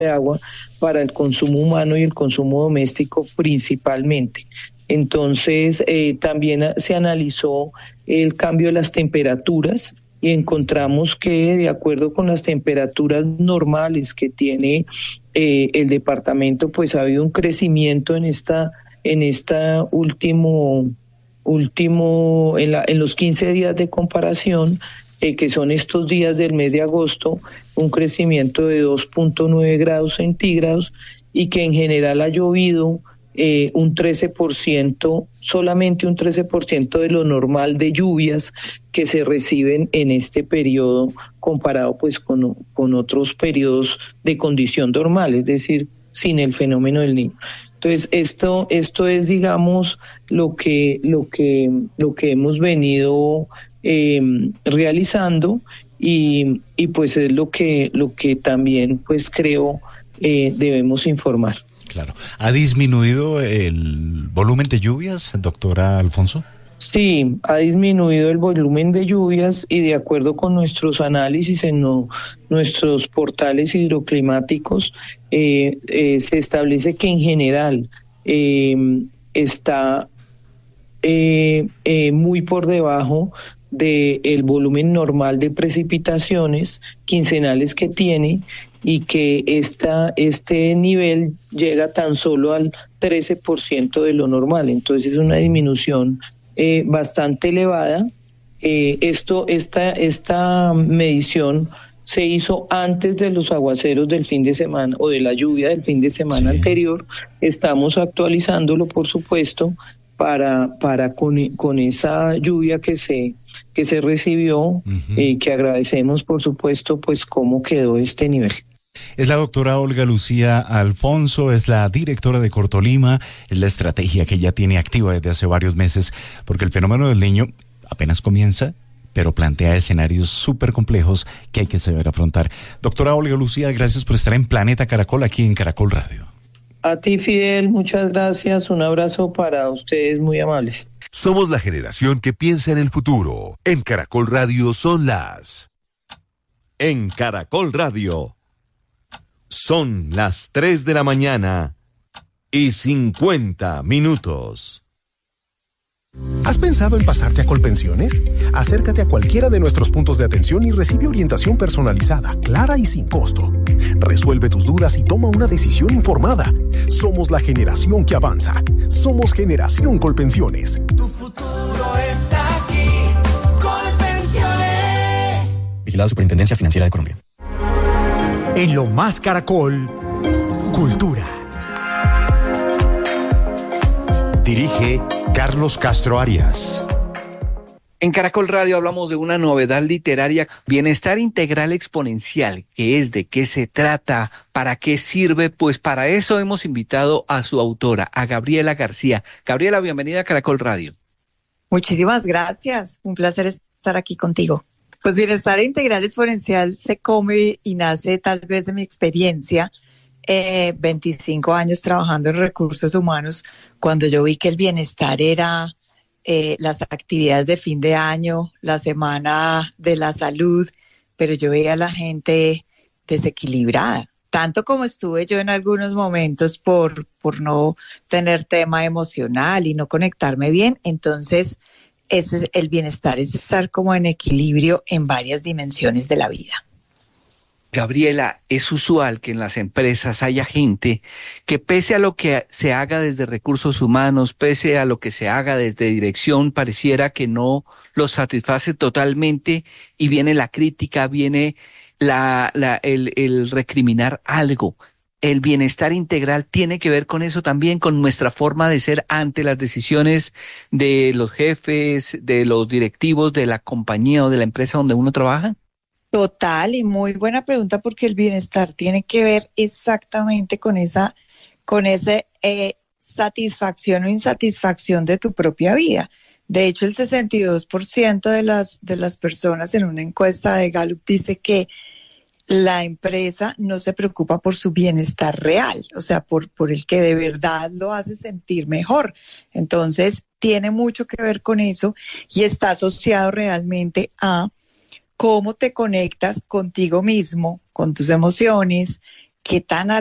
de agua para el consumo humano y el consumo doméstico principalmente. Entonces, también se analizó el cambio de las temperaturas y encontramos que, de acuerdo con las temperaturas normales que tiene el departamento, pues ha habido un crecimiento en en los 15 días de comparación, que son estos días del mes de agosto, un crecimiento de 2.9 grados centígrados, y que en general ha llovido un 13%, solamente un 13% de lo normal de lluvias que se reciben en este periodo, comparado pues con otros periodos de condición normal, es decir, sin el fenómeno del Niño. Entonces, esto es, digamos, lo que hemos venido realizando, y pues es lo que también pues creo debemos informar. Claro. ¿Ha disminuido el volumen de lluvias, doctora Alfonso? Sí, ha disminuido el volumen de lluvias, y de acuerdo con nuestros análisis en nuestros portales hidroclimáticos, se establece que en general está muy por debajo del volumen normal de precipitaciones quincenales que tiene, y que este nivel llega tan solo al 13% de lo normal. Entonces es una disminución bastante elevada. Esta medición se hizo antes de los aguaceros del fin de semana o de la lluvia del fin de semana anterior. Estamos actualizándolo, por supuesto, para con esa lluvia que se recibió, que agradecemos, por supuesto, pues cómo quedó este nivel. Es la doctora Olga Lucía Alfonso, es la directora de Cortolima, es la estrategia que ya tiene activa desde hace varios meses, porque el fenómeno del Niño apenas comienza, pero plantea escenarios súper complejos que hay que saber afrontar. Doctora Olga Lucía, gracias por estar en Planeta Caracol, aquí en Caracol Radio. A ti, Fidel, muchas gracias, un abrazo para ustedes, muy amables. Somos la generación que piensa en el futuro. En Caracol Radio son las... En Caracol Radio son las 3 de la mañana y 50 minutos. ¿Has pensado en pasarte a Colpensiones? Acércate a cualquiera de nuestros puntos de atención y recibe orientación personalizada, clara y sin costo. Resuelve tus dudas y toma una decisión informada. Somos la generación que avanza. Somos Generación Colpensiones. Tu futuro está aquí. Colpensiones. Vigilado Superintendencia Financiera de Colombia. En Lo Más Caracol, Cultura. Dirige Carlos Castro Arias. En Caracol Radio hablamos de una novedad literaria, Bienestar Integral Exponencial. ¿Qué es? ¿De qué se trata? ¿Para qué sirve? Pues para eso hemos invitado a su autora, a Gabriela García. Gabriela, bienvenida a Caracol Radio. Muchísimas gracias. Un placer estar aquí contigo. Pues Bienestar Integral Exponencial se come y nace tal vez de mi experiencia. 25 años trabajando en recursos humanos, cuando yo vi que el bienestar era las actividades de fin de año, la semana de la salud, pero yo veía a la gente desequilibrada, tanto como estuve yo en algunos momentos por no tener tema emocional y no conectarme bien. Entonces ese es el bienestar, es estar como en equilibrio en varias dimensiones de la vida. Gabriela, es usual que en las empresas haya gente que, pese a lo que se haga desde recursos humanos, pese a lo que se haga desde dirección, pareciera que no los satisface totalmente, y viene la crítica, viene el recriminar algo. El bienestar integral tiene que ver con eso también, con nuestra forma de ser ante las decisiones de los jefes, de los directivos de la compañía o de la empresa donde uno trabaja. Total, y muy buena pregunta, porque el bienestar tiene que ver exactamente con esa satisfacción o insatisfacción de tu propia vida. De hecho, el 62% de las personas en una encuesta de Gallup dice que la empresa no se preocupa por su bienestar real, o sea, por el que de verdad lo hace sentir mejor. Entonces, tiene mucho que ver con eso, y está asociado realmente a cómo te conectas contigo mismo, con tus emociones, qué tan